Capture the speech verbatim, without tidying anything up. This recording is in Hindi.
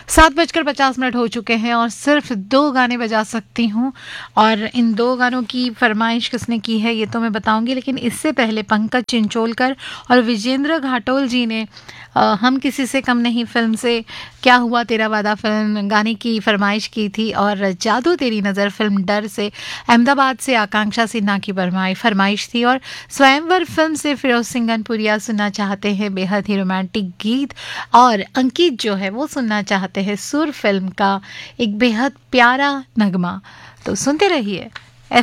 सात बजकर पचास मिनट हो चुके हैं और सिर्फ दो गाने बजा सकती हूँ। और इन दो गानों की फरमाइश किसने की है ये तो मैं बताऊंगी, लेकिन इससे पहले पंकज चिंचोलकर और विजेंद्र घाटोल जी ने अ, हम किसी से कम नहीं फिल्म से क्या हुआ तेरा वादा फिल्म गाने की फरमाइश की थी, और जादू तेरी नज़र फिल्म डर से अहमदाबाद से आकांक्षा सिन्हा की फरमाई फरमाइश थी, और स्वयंवर फिल्म से फिरोज सिंह गनपुरिया सुनना चाहते हैं बेहद ही रोमांटिक गीत, और अंकित जो है वो सुनना चाहते हैं सुर फिल्म का एक बेहद प्यारा नगमा। तो सुनते रहिए।